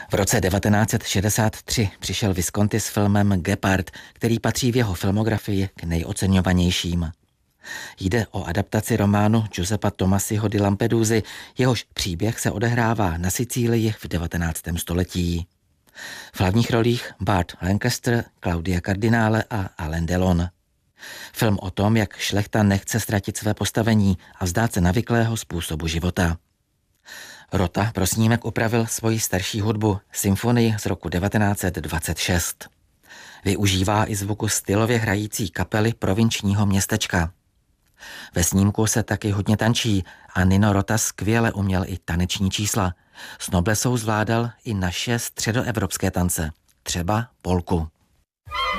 V roce 1963 přišel Visconti s filmem Gepard, který patří v jeho filmografii k nejoceňovanějším. Jde o adaptaci románu Giuseppa Tomasiho di Lampedusy, jehož příběh se odehrává na Sicílii v 19. století. V hlavních rolích Burt Lancaster, Claudia Cardinale a Alain Delon. Film o tom, jak šlechta nechce ztratit své postavení a vzdát se navyklého způsobu života. Rota pro snímek upravil svoji starší hudbu, symfonii z roku 1926. Využívá i zvuku stylově hrající kapely provinčního městečka. Ve snímku se taky hodně tančí a Nino Rota skvěle uměl i taneční čísla. S noblesou zvládal i naše středoevropské tance, třeba polku.